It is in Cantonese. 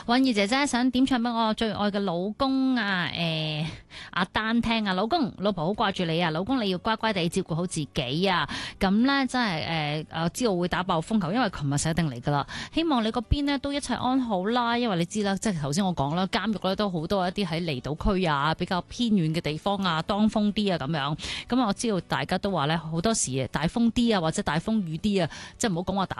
韻兒姐姐想點唱俾我最愛嘅老公啊，阿丹聽啊，老公老婆好掛住你啊，老公你要乖乖地照顧好自己啊，咁呢，真係我知道會打爆風球，因為琴日寫定嚟噶啦，希望你嗰邊呢都一切安好啦，因為你知啦，即係頭先我講啦，監獄咧都好多一啲喺離島區啊，比較偏遠嘅地方啊，當風啲啊咁樣，咁我知道大家都話咧好多時大風啲啊，或者大風雨啲啊，即係唔好講話打